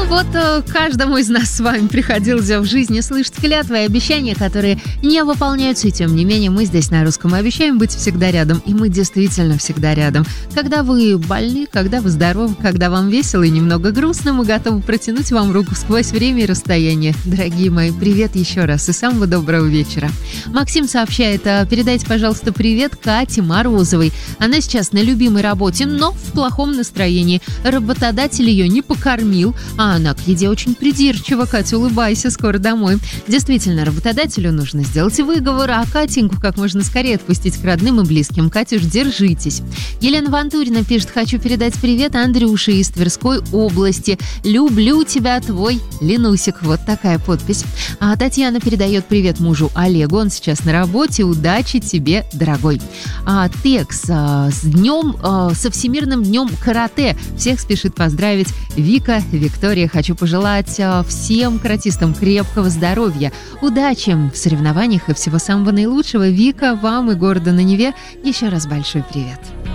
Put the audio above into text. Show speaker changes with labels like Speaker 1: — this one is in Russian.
Speaker 1: Каждому из нас с вами приходилось в жизни слышать клятвы и обещания, которые не выполняются, и тем не менее мы здесь на Русском обещаем быть всегда рядом, и мы действительно всегда рядом. Когда вы больны, когда вы здоровы, когда вам весело и немного грустно, мы готовы протянуть вам руку сквозь время и расстояние. Дорогие мои, привет еще раз и самого доброго вечера. Максим сообщает: передайте, пожалуйста, привет Кате Морозовой. Она сейчас на любимой работе, но в плохом настроении. Работодатель ее не покормил, а она к еде очень придирчива. Катя, улыбайся, скоро домой. Действительно, работодателю нужно сделать выговор, а Катеньку как можно скорее отпустить к родным и близким. Катюш, держитесь. Елена Вантурина пишет: хочу передать привет Андрюше из Тверской области. Люблю тебя, твой Ленусик. Вот такая подпись. А Татьяна передает привет мужу Олегу. Он сейчас на работе. Удачи тебе, дорогой. Текс с днем, со Всемирным днем карате. Всех спешит поздравить Вика, Виктория. Хочу пожелать всем каратистам крепкого здоровья, удачи в соревнованиях и всего самого наилучшего. Вика, вам и городу на Неве еще раз большой привет.